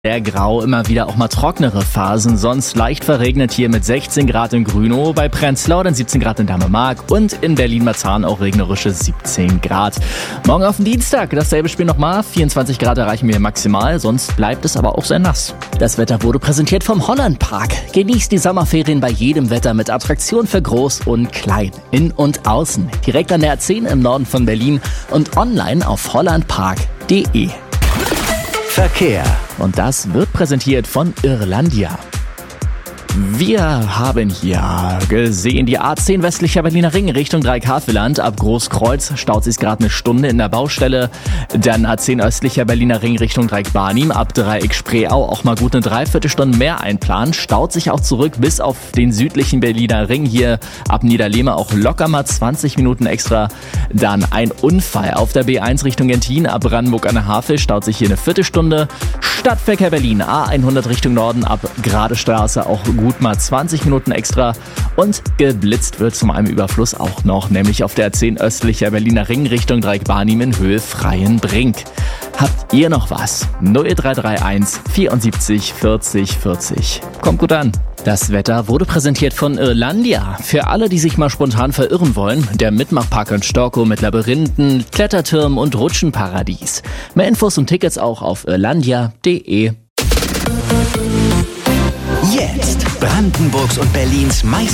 Sehr grau, immer wieder auch mal trocknere Phasen, sonst leicht verregnet hier mit 16 Grad in Grünow, bei Prenzlau dann 17 Grad in Dahme-Mark und in Berlin-Marzahn auch regnerische 17 Grad. Morgen auf den Dienstag, dasselbe Spiel nochmal, 24 Grad erreichen wir maximal, sonst bleibt es aber auch sehr nass. Das Wetter wurde präsentiert vom Holland Park. Genießt die Sommerferien bei jedem Wetter mit Attraktion für Groß und Klein, in und außen, direkt an der A10 im Norden von Berlin und online auf hollandpark.de. Verkehr. Und das wird präsentiert von Irlandia. Wir haben hier gesehen, die A10 westlicher Berliner Ring Richtung Dreieckhavelland. Ab Großkreuz staut sich gerade eine Stunde in der Baustelle. Dann A10 östlicher Berliner Ring Richtung Dreieck-Barnim. Ab Dreieck Spreeau auch mal gut eine Dreiviertelstunde mehr einplanen. Staut sich auch zurück bis auf den südlichen Berliner Ring. Hier ab Niederlehme auch locker mal 20 Minuten extra. Dann ein Unfall auf der B1 Richtung Gentin. Ab Brandenburg an der Havel staut sich hier eine Viertelstunde. Stadtverkehr Berlin A100 Richtung Norden ab Gradestraße auch gut mal 20 Minuten extra und geblitzt wird zum einem Überfluss auch noch, nämlich auf der A10 östlicher Berliner Ring Richtung Dreieck-Barnim in Höhe Freienbrink. Habt ihr noch was? 0331 74 40 40. Kommt gut an. Das Wetter wurde präsentiert von Irlandia. Für alle, die sich mal spontan verirren wollen, der Mitmachpark in Storkow mit Labyrinthen, Klettertürmen und Rutschenparadies. Mehr Infos und Tickets auch auf irlandia.de. Jetzt Brandenburgs und Berlins